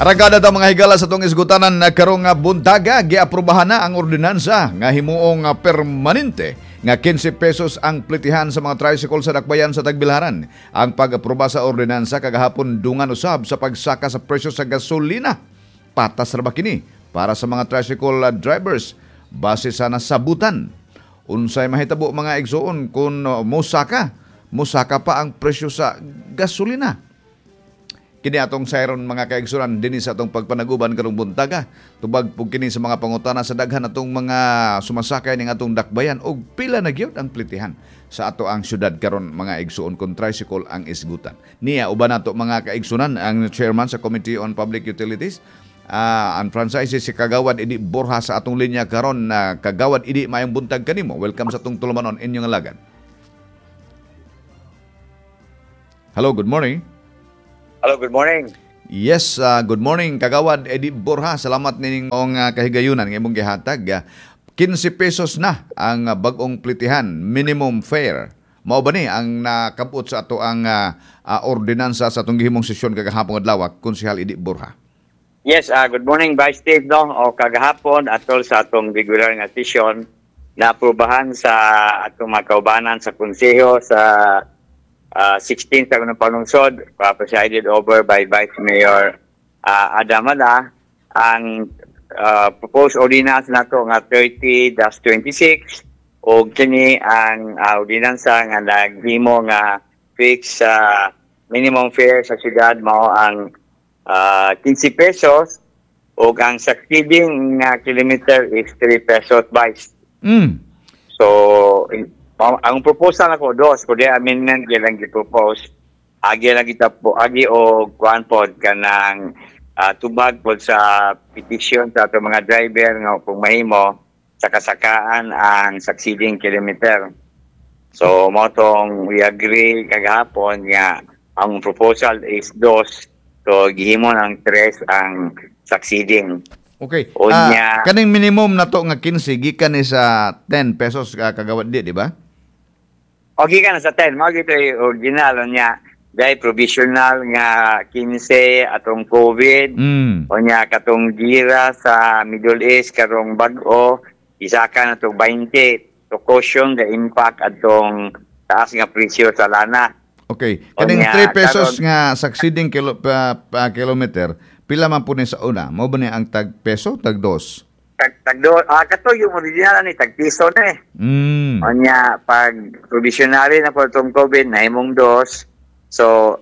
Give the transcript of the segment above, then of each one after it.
Aragada ta mga higala sa tong isgutanan na karong buntaga giaprubahan na ang ordinansa nga himuong permanente nga 15 pesos ang plitihan sa mga tricycle sa dakbayan sa Tagbilaran. Ang pag-aproba sa ordinansa kagahapon dungan usab sa pagsaka sa presyo sa gasolina. Patas ra ba kini para sa mga tricycle drivers base sa nasabutan. Unsay mahitabo mga igsoon kung musaka pa ang presyo sa gasolina. Kini atong sayron mga kaigsunan dinhi sa atong pagpanaguban karong buntaga. Tubag pug kini sa mga pangutana sa daghan atong mga sumasakay ning atong dakbayan og pila na gyud ang plitihan sa ato ang syudad karon mga igsuon kung tricycle ang isgutan. Niya uban nato mga kaigsunan ang chairman sa Committee on Public Utilities ang franchise si Kagawad Idi Borja sa atong linya karon na Kagawad Idi maayong buntag kanimo. Welcome sa atong tulumanon inyong alagad. Hello, good morning. Hello, good morning. Yes, good morning Kagawad Edi Borja. Salamat nining kahigayunan nga imong gihatag. 15 pesos na ang bag-ong plitihan, minimum fare. Mao ba ni ang nakabot sa ato ang ordinansa sa atong gihimong sesyon kagahapon adlaw, Konsehal Edi Borja? Yes, good morning Vice Steve no. O kagahapon atol sa atong regular nga sesyon na aprubahan sa atong mga kaubanan sa konseho sa 16th sa panungsod, presided over by Vice Mayor Adamada. Ang proposed ordinance nato nga 30-26 o kini ang ordinansa nga naghimo nga fix minimum fare sa siyudad mao ang 15 pesos o ang succeeding nga kilometer is 3 pesos Vice. So ang proposal nako dos kundi amendment gyud gipropose agi lang kita po agi o kuan pod kanang tubag pod sa petition sa ato mga driver nga kung mahimo sa kasakaan ang succeeding kilometer. So mo tong we agree kagahapon nga ang proposal is dos, so gihimo ng 3 ang succeeding. Okay. Kaning minimum nato nga 15 gikan ni sa 10 pesos Kagawad di ba? Okay ka na sa 10, mga ito original niya, dahil provisional nga 15 atong COVID, o niya katong gira sa Middle East, karong bag-o, isa ka na itong 20, to caution the impact atong taas nga presyo sa lana. Okay, kaning 3 pesos nga succeeding kilometer, pila man po ni sa una? Mo ba ni ang tag peso, tag dos? Kato yung original ni tag-piso na O niya, pag provisionary na po itong COVID, na imong dos. So,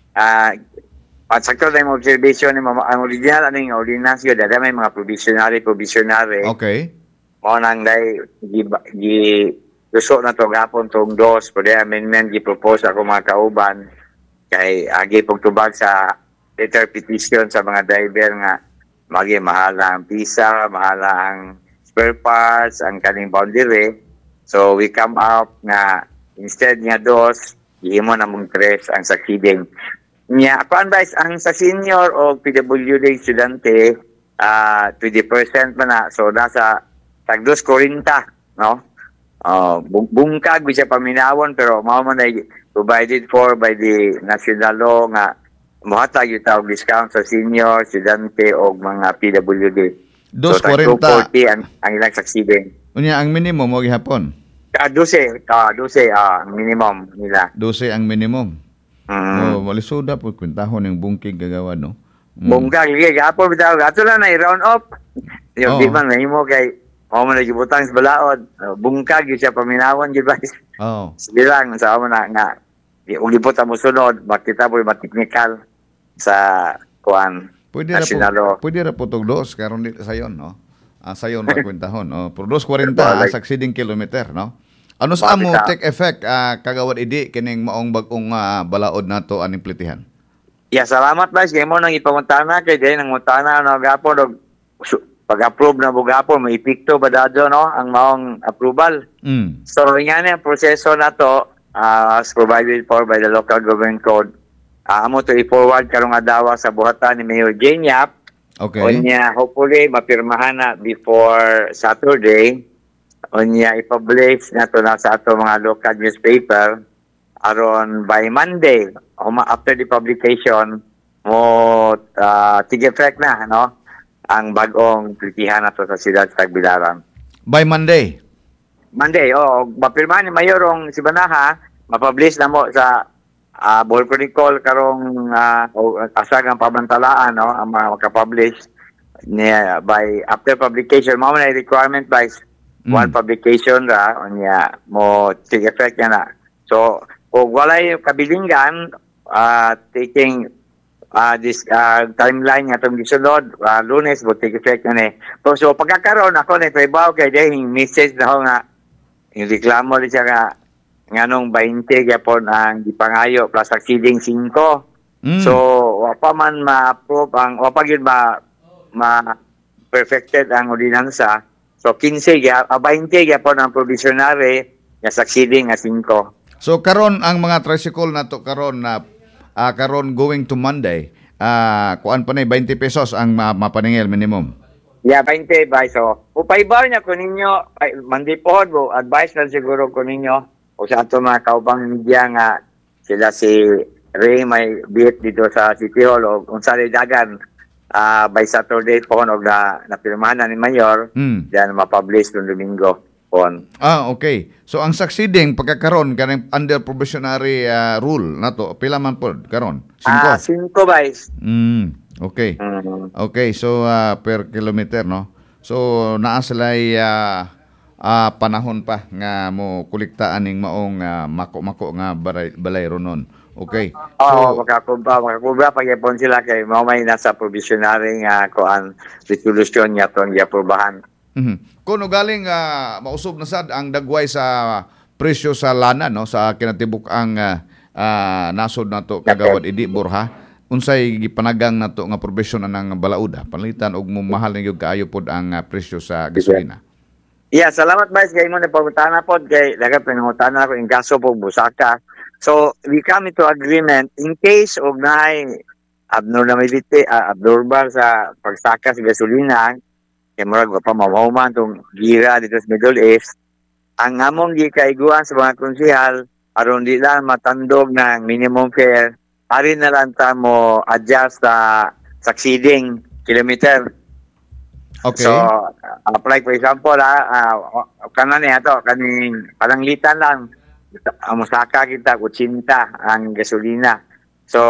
sakto na yung observation, ang original, yung ordinance yun, dada may mga provisionary. Okay. Mo nang day, gusto na itong hapon itong dos, pwede amendment, gi-propose ako mga kauban, kay agi pong tubag sa letter petition sa mga driver nga, mahala ang visa, mahala ang spare parts, ang kaning boundary. So we come out nga instead nga dos, gihimo na mong 3 ang succeeding. Nya, ako advice ang sa senior o PWD estudyante, 20% man na. So nasa tagdos 40, no? Bungkag bisya paminawon pero mao man ay provided for by the national law nga mahatag yung tawag discount sa senior, estudyante o mga PWD. 240 ang ilang succeeding. Unya ang minimum mo gihapon? 12 ang minimum nila. 12 ang minimum. Malisuda po kwentahon ng bungkig gagawad no. Bungkag gihapon bitaw ato na i-round up. Yung di man mahimo kay mo man gibutang sa balaod. Bungkag siya paminawon gid ba? Sige lang sa amo na nga ulipot mo sunod, makita po yung technical sa kuan national law. Pwede ra po tog dos karon dito sayon no. Sayon ra kwentahon. Pero 240 ang succeeding kilometer no. Ano sa amo take effect Kagawad Idi kining maong bag-ong balaod nato aning plitihan? Yeah, salamat ba kay mo nang ipamutana kay day nang mutana no gapon pag-approve na bugapon may epekto ba dadyo no ang maong approval. So nga na proseso nato as provided for by the local government code. Amo to i-forward karong adlaw sa buhatan ni Mayor Jane Yap. Okay. Onya hopefully mapirmahan na before Saturday. Onya i-publish na to na sa ato mga local newspaper aron by Monday after the publication mo tig-effect na, no? Ang bagong plitihan nato sa siyudad sa Tagbilaran. By Monday. Monday, mapirma ni Mayorong si Banaha, mapublish na mo sa Bohol Chronicle karong asagang pamantalaan, no? Ang mga makapublish niya by after publication. Mao na requirement by one publication ra niya mo take effect na. So, kung walay kabilingan, taking this timeline nga itong gisunod, Lunes, mo take effect na So, pagkakaroon ako na trabaho kay Dahing message na ako nga, yung reklamo rin siya nga nung 20 yapon ang gipangayo plus exceeding 5. So, wapa man ma-approve wapa yun ma-perfected ang ordinansa. So, 15 20 yapon ang provisionary nga succeeding nga 5. So karon ang mga tricycle na to karon na karon going to Monday, kuan pa na 20 pesos ang mapaningil minimum. Yeah, 20 ba? So, upaybaw niya ko ninyo, Monday po, advice na siguro ko ninyo, o sa ato mga kaubang media nga, sila si Ray may beat dito sa City Hall, o kung sa dagan, by Saturday po, o napirmahan na ni Mayor, then mapublish ng Domingo. Okay. So ang succeeding pagkakaroon kanang under provisionary rule nato pila man pod karon? 5 guys. Okay. Okay, so per kilometer no. So naa sila'y panahon pa nga mo kuliktaan ning maong mako-mako nga balay ronon. Okay. So makakubra pagyapon sila kay mao may nasa provisionary nga kuan resolution niya tong giaprobahan. Kuno galing mausob na sad ang dagway sa presyo sa lana no sa kinatibuk ang nasod nato kagawad Idi Borja unsay gipanagang nato nga provision ng balauda panlitan og mahal na gyud kaayo pod ang presyo sa gasolina. Yeah, salamat guys kay mo na pangutana pod kay dagat pangutana ko in kaso po busaka. So we come into agreement in case og naay abnormality abnormal sa pagsaka sa gasolina. Kaya murag pa mamahuman itong gira dito sa Middle East. Ang among gikaiguan sa mga konsihal, aron di lang matandog ng minimum fare, ari na lang ta mo adjust sa succeeding kilometer. Okay. So, like for example, kanan niya ito, kaning palanglitan lang, musaka kita, 80 ang gasolina. So,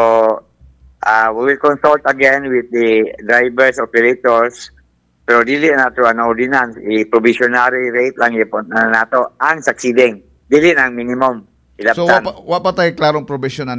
we will consult again with the drivers, operators, pero dili na ito ang ordinance, provisionary rate lang ipon na nato ang succeeding. Dili na ang minimum. Ilaptan. So, wapa tayo klarong provision na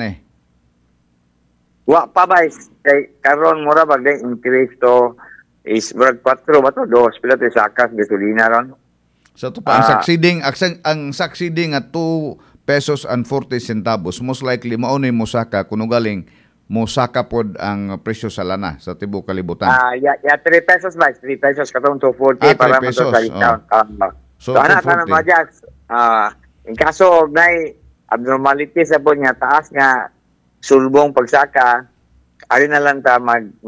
Wa pa ba, kay karon mura ba increase to is murag 4 ba to? 2 pila to sakas gasolina ron. So, ito pa, ang succeeding at 2 pesos and 40 centavos, most likely maunay mo saka kuno galing mosaka pod ang presyo sa lana sa tibuok kalibutan. 3 pesos ba? 3 pesos katong 240 para mo sa discount. So ana kana ma-adjust. In kaso og nay abnormality sa pod nga taas nga sulbong pagsaka, ari na lang ta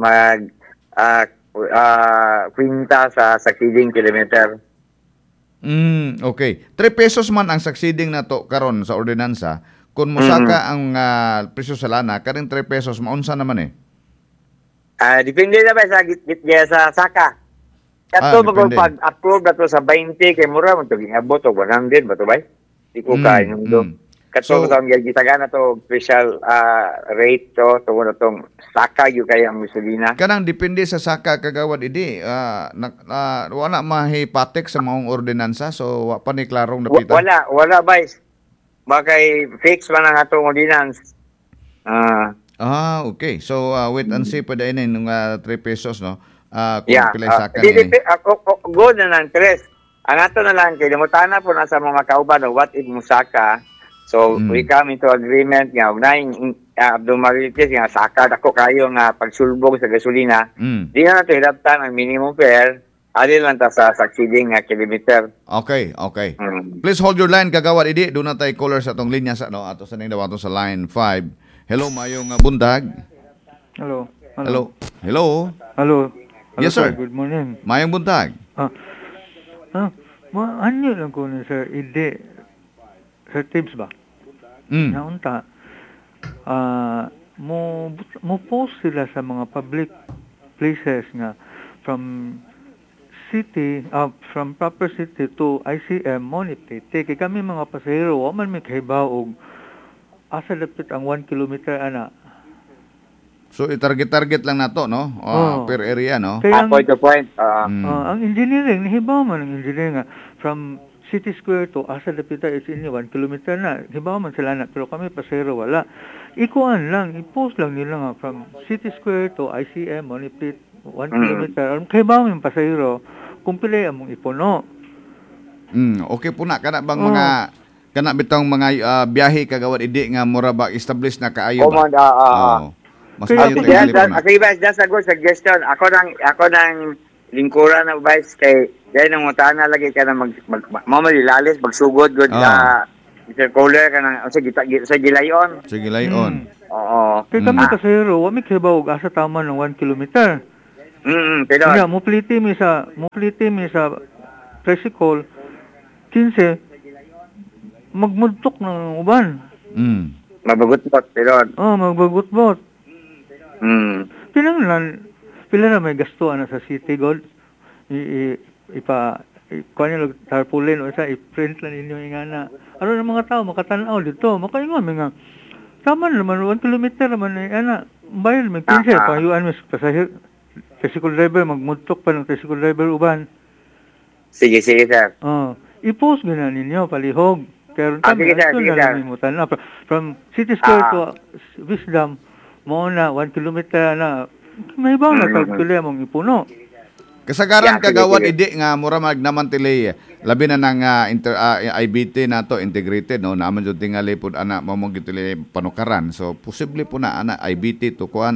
kwinta sa succeeding kilometer. Okay. 3 pesos man ang succeeding nato karon sa ordinansa. Kung musaka ang presyo sa lana, karing 3 pesos, maunsa naman Depende na ba sa saka. Kato pag-approve na to sa 20, kay mura mo ito, ginabot o 100 ba ito ba? Di ko kaya yung ito. Kato sa gitaga na to, special rate to, na itong saka yung kaya ang gasolina. Kanang depende sa saka kagawad, Idi. Wala mahipatek sa maong ordinansa, so pa ni klarong napita. Wala ba? Bakay fix man ang atong ordinance. Okay. So, wait and see pa dahil yung 3 pesos, no? Kung pilay saka good na ng 3. Ang ato na lang, kaya limutana po na sa mga kauban, what if musaka? So, we come into agreement nga, unahin abnormalities nga, saka ako kayo nga pagsulbog sa gasolina. Di na nato hilaptan ang minimum fare. Ali lang ta sa succeeding kilometer. Okay. Please hold your line, kagawad Idi. Doon na tayo caller sa atong linya sa ato sa dawaton sa line 5. Hello, mayong buntag. Hello. Yes, sir. Good morning. Mayong buntag. Ano lang ko na sir, Idi sa tips ba? Naunta, mo post sila sa mga public places nga from from proper city to ICM monipete kay kami mga pasahero wa man may kahibaw og asa dapit ang 1 kilometer ana. So i-target lang nato, no? Per area, no? Kaya Point to point. ang engineering nahibaw man ang engineering nga from City Square to asa dapit is ini 1 kilometer na hibaw man sila na pero kami pasahero wala. Ikuan lang i-post lang nila nga from City Square to ICM monipete 1 kilometer. Ang kahibaw yung pasahero kung pili among ipuno. Okay po na kana bang mga kana bitong mga biyahe kagawad idi nga mura ba establish na kaayo ba? Mas Kaya maayo sige, tayong Sige, Vice, that's a good suggestion. Ako nang lingkuran na Vice kay dahil nang utana lagi ka na mamalilalis, magsugod good Mr. Kohler ka nang sa gilayon. Sige layon. Oo. Kaya kami pasahero wa may kahibaw og asa tama ng 1 kilometer. Pero Kaya mupliti mi sa tricycle 15 magmudtok ng uban. mabagot-bot pero Magbagutbot. mm. Pila na may gasto ana sa City Gold. Kuha nyo tarpaulin o isa, i-print lang ninyo yung ana. Ano ng mga tao, makatanaw dito. Makaingon, mga tama naman, 1 kilometer naman ana. Bayad, may 15, pahayuan mo sa tricycle driver, magmudtok pa ng tricycle driver uban. Sige sir. I-post gana ninyo, palihog. Kaya sige, sir, sige, sir. From City Square to Wisdom, mo na 1 kilometer na, may ba na pagpili mong ipuno. Kasagaran sige, kagawad sige. idi nga mura magnamantilay labi na ng IBT nato integrated no naman jud tingali pud ana mamong gituli panukaran so posible po na ana IBT to kuan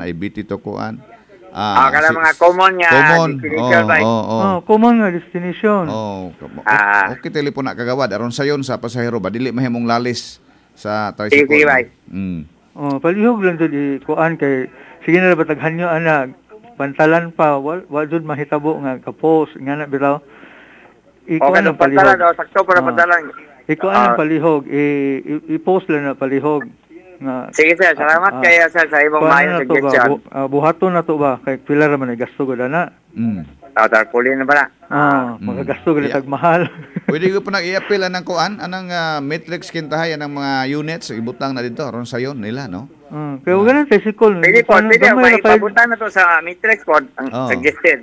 Kada mga common nga destination ba? Common nga destination. Okay telepon na kagawad aron sayon sa pasahero ba dili mahimong lalis sa Sige, tricycle. bye. Palihog lang jud kuan kay sige na ba taghanyo ana pantalan pa wa jud mahitabo nga kapos nga na bitaw. Okay, no, pantalan sakto para pantalan. Ikuan ang palihog i-post lang na palihog nga. Sige sir, salamat kayo sir sa imong maayong suggestion. Buhaton na to ba kay pila ra man ay gasto gud ana. Tarpaulin na pala. Magagasto gud tag mahal. Pwede ko po nang i-appeal anang kuan anang matrix kintahay anang mga units ibutang na dito aron sayon nila no. Kaya wag na tricycle. Pwede may papunta na to sa Matrix po ang suggested.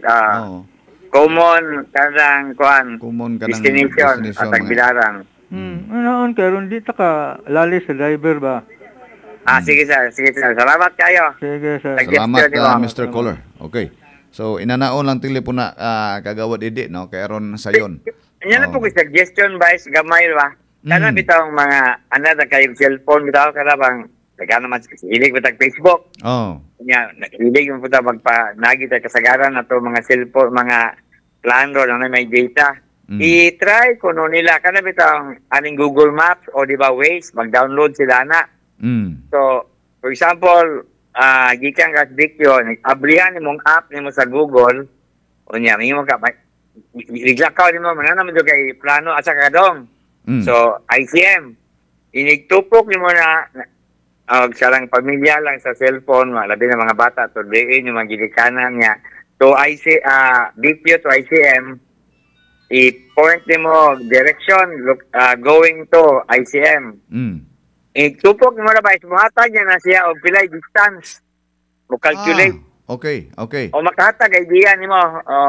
Common kanang kuan. Destination at Tagbilaran. Ano karon di ta ka lali sa driver ba? Sige sir. Salamat kayo. Sige sir. Salamat Mr. Kohler. Okay. So inanaon lang telepon na kagawad idi no kay aron sayon. Yan na po ko suggestion Vice gamay ba. Kana bitaw mga another kayo cellphone bitaw kana bang kaya naman hilig mo tag Facebook. Hilig mo puta magpa-nagi tayo kasagaran na to mga cellphone, mga plano na may data. I-try ko no nila. Kana bitang aning Google Maps o di ba Waze, mag-download sila na. So, for example, gikan ka video, ablihan mong app nimo sa Google, o niya, may mo ka, iglakaw nimo, mananaman doon kay plano at sa kadong. So, ICM, inigtupok nimo na, salang pamilya lang sa cellphone, labi na mga bata, to diin yung mga gilikanan niya. To BPO to ICM, i-point mo direction, going to ICM. Itupok mo na ba, ismuhatag niya na siya o pilay distance. O calculate. Okay. O makahatag, idea ni mo.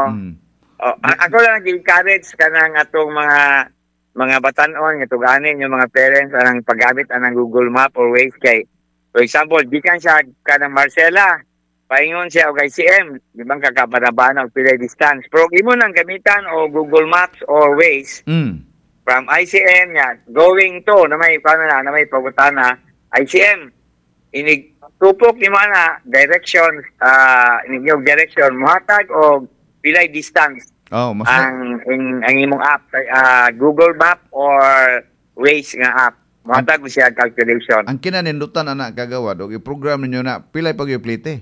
Ako lang nag-encourage ka ng atong mga batanon, nga tuganin yung mga parents anang paggamit anang Google Map or Waze kay. For example, di kan siya ka ng Marcela, paingon siya o ICM, di bang kakabanabana o pilay distance. Pero imo nang gamitan o Google Maps or Waze, from ICM niya, going to, na may pagutana, ICM, inigtupok ni mana, direction, inigyog direction, muhatag o pilay distance. Ang imong app Google Map or Waze nga app matag mo siya calculation. Ang kinanindutan ana kagawad og i-program ninyo na pilay pag i-plite.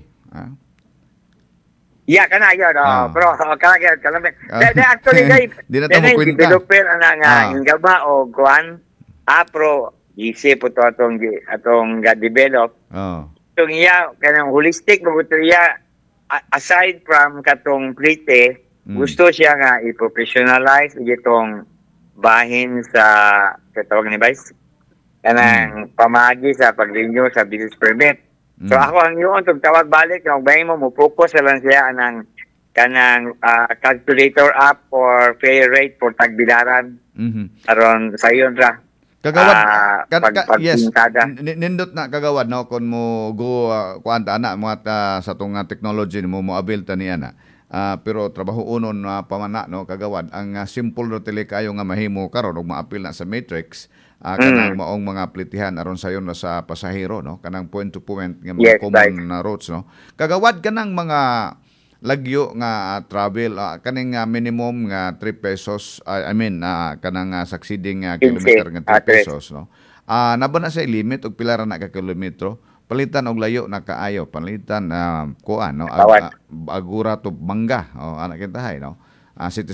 Kana yun. Pero actually guys, di na tamo kwenta. Developer ana nga ingaba o kuan pro isip po atong ga-develop. itong iya kanang holistic mabuto iya aside from katong plite, gusto siya nga i-professionalize itong bahin sa katawag ni Vice kanang pamagi sa pag-renew sa business permit. So ako ang yun, tawag balik, kung bahin mo, focus lang siya anang kanang calculator app or fair rate for tagbilaran. Aron sa yun ra. Kagawad yes, pagpintada. nindot na kagawad no kon mo go kuanta na mo sa tong technology mo avail ta niya na. Pero trabaho unon pamana no kagawad ang simple ro tili kayo nga mahimo karon ug maapil na sa matrix kanang maong mga plitihan aron sayon na sa pasahero no kanang point to point nga mga common routes no. Kagawad kanang mga lagyo nga travel kaning minimum nga 3 pesos kanang succeeding kilometer nga 3 pesos no. Naba na sa limit og pila ra na ka kilometro palitan og layo na kaayo palitan kuan no agura to Bangga ana kintahay no. City